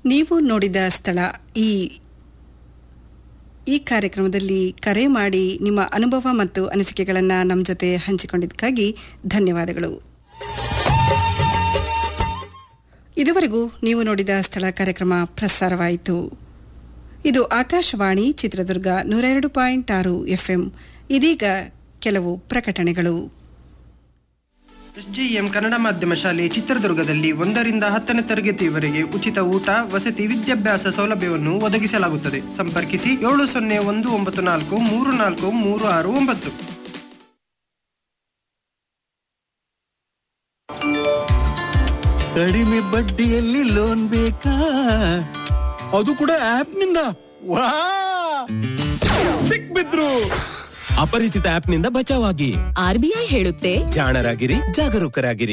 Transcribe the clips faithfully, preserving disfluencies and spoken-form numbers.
ನೀವು ನೋಡಿದ ಸ್ಥಳ ಈ ಈ ಕಾರ್ಯಕ್ರಮದಲ್ಲಿ ಕರೆ ಮಾಡಿ ನಿಮ್ಮ ಅನುಭವ ಮತ್ತು ಅನಿಸಿಕೆಗಳನ್ನು ನಮ್ಮ ಜೊತೆ ಹಂಚಿಕೊಂಡಿದ್ದಕ್ಕಾಗಿ ಧನ್ಯವಾದಗಳು. ಇದುವರೆಗೂ ನೀವು ನೋಡಿದ ಸ್ಥಳ ಕಾರ್ಯಕ್ರಮ ಪ್ರಸಾರವಾಯಿತು. ಇದು ಆಕಾಶವಾಣಿ ಚಿತ್ರದುರ್ಗ ನೂರ ಎರಡು ಪಾಯಿಂಟ್ ಆರು ಎಫ್ಎಂ. ಇದೀಗ ಕೆಲವು ಪ್ರಕಟಣೆಗಳು. ಎಸ್ಜೆಎಂ ಕನ್ನಡ ಮಾಧ್ಯಮ ಶಾಲೆ ಚಿತ್ರದುರ್ಗದಲ್ಲಿ ಒಂದರಿಂದ ಹತ್ತನೇ ತರಗತಿಯವರೆಗೆ ಉಚಿತ ಊಟ, ವಸತಿ, ವಿದ್ಯಾಭ್ಯಾಸ ಸೌಲಭ್ಯವನ್ನು ಒದಗಿಸಲಾಗುತ್ತದೆ. ಸಂಪರ್ಕಿಸಿ ಏಳು ಸೊನ್ನೆ ಒಂದು ಒಂಬತ್ತು ನಾಲ್ಕು ಮೂರು ನಾಲ್ಕು ಮೂರು ಆರು ಒಂಬತ್ತು. ಕಡಿಮೆ ಬಡ್ಡಿಯಲ್ಲಿ ಲೋನ್ ಬೇಕಾ? ಅದು ಕೂಡ ಆಪ್ ನಿಂದ. ವಾ, ಸಿಕ್ಬಿದ್ರು. ಅಪರಿಚಿತ ಆಪ್ ನಿಂದ ಬಚಾವಾಗಿ. ಆರ್ಬಿಐ ಹೇಳುತ್ತೆ, ಜಾಣರಾಗಿರಿ, ಜಾಗರೂಕರಾಗಿರಿ.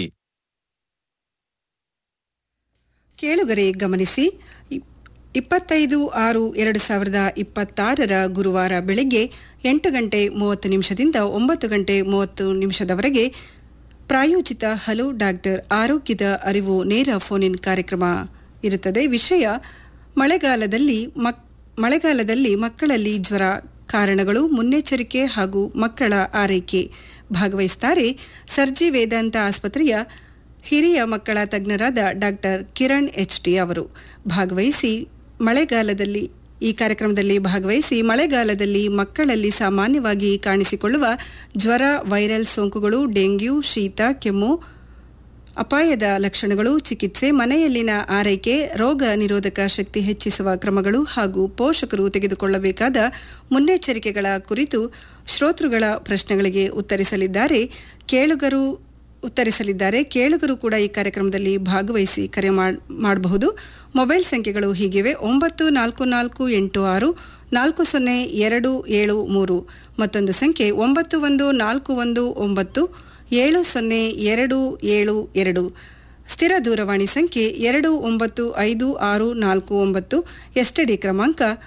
ಕೇಳುಗರೆ ಗಮನಿಸಿ, ಇಪ್ಪತ್ತೈದು ಆರು ಎರಡು ಸಾವಿರದ ಇಪ್ಪತ್ತಾರರ ಗುರುವಾರ ಬೆಳಗ್ಗೆ ಎಂಟು ಗಂಟೆ ಮೂವತ್ತು ನಿಮಿಷದಿಂದ ಒಂಬತ್ತು ಗಂಟೆ ಮೂವತ್ತು ನಿಮಿಷದವರೆಗೆ ಪ್ರಾಯೋಜಿತ ಹಲೋ ಡಾಕ್ಟರ್ ಆರೋಗ್ಯದ ಅರಿವು ನೇರ ಫೋನ್ ಇನ್ ಕಾರ್ಯಕ್ರಮ ಇರುತ್ತದೆ. ವಿಷಯ ಮಳೆಗಾಲದಲ್ಲಿ ಮಕ್ ಮಳೆಗಾಲದಲ್ಲಿ ಮಕ್ಕಳಲ್ಲಿ ಜ್ವರ, ಕಾರಣಗಳು, ಮುನ್ನೆಚ್ಚರಿಕೆ ಹಾಗೂ ಮಕ್ಕಳ ಆರೈಕೆ. ಭಾಗವಹಿಸುತ್ತಾರೆ ಸರ್ಜಿ ವೇದಾಂತ ಆಸ್ಪತ್ರೆಯ ಹಿರಿಯ ಮಕ್ಕಳ ತಜ್ಞರಾದ ಡಾಕ್ಟರ್ ಕಿರಣ್ ಎಚ್ ಟಿ ಅವರು. ಭಾಗವಹಿಸಿ ಮಳೆಗಾಲದಲ್ಲಿ ಈ ಕಾರ್ಯಕ್ರಮದಲ್ಲಿ ಭಾಗವಹಿಸಿ ಮಳೆಗಾಲದಲ್ಲಿ ಮಕ್ಕಳಲ್ಲಿ ಸಾಮಾನ್ಯವಾಗಿ ಕಾಣಿಸಿಕೊಳ್ಳುವ ಜ್ವರ, ವೈರಲ್ ಸೋಂಕುಗಳು, ಡೆಂಗ್ಯೂ, ಶೀತ, ಕೆಮ್ಮು, ಅಪಾಯದ ಲಕ್ಷಣಗಳು, ಚಿಕಿತ್ಸೆ, ಮನೆಯಲ್ಲಿನ ಆರೈಕೆ, ರೋಗ ನಿರೋಧಕ ಶಕ್ತಿ ಹೆಚ್ಚಿಸುವ ಕ್ರಮಗಳು ಹಾಗೂ ಪೋಷಕರು ತೆಗೆದುಕೊಳ್ಳಬೇಕಾದ ಮುನ್ನೆಚ್ಚರಿಕೆಗಳ ಕುರಿತು ಶ್ರೋತೃಗಳ ಪ್ರಶ್ನೆಗಳಿಗೆ ಉತ್ತರಿಸಲಿದ್ದಾರೆ ಕೇಳುಗರು ಉತ್ತರಿಸಲಿದ್ದಾರೆ ಕೇಳುಗರು ಕೂಡ ಈ ಕಾರ್ಯಕ್ರಮದಲ್ಲಿ ಭಾಗವಹಿಸಿ ಕರೆ ಮಾಡಬಹುದು. ಮೊಬೈಲ್ ಸಂಖ್ಯೆಗಳು ಹೀಗಿವೆ: ಒಂಬತ್ತು ನಾಲ್ಕು ನಾಲ್ಕು ಎಂಟು ಆರು ನಾಲ್ಕು ಸೊನ್ನೆ ಎರಡು ಏಳು ಮೂರು. ಮತ್ತೊಂದು ಸಂಖ್ಯೆ ಒಂಬತ್ತು ಒಂದು ನಾಲ್ಕು ಒಂದು ಒಂಬತ್ತು ಏಳು ಸೊನ್ನೆ ಎರಡು ಏಳು ಎರಡು. ಸ್ಥಿರ ದೂರವಾಣಿ ಸಂಖ್ಯೆ ಎರಡು ಒಂಬತ್ತು ಐದು ಆರು ನಾಲ್ಕು ಒಂಬತ್ತು. ಎಸ್ಟಿಡಿ ಕ್ರಮಾಂಕ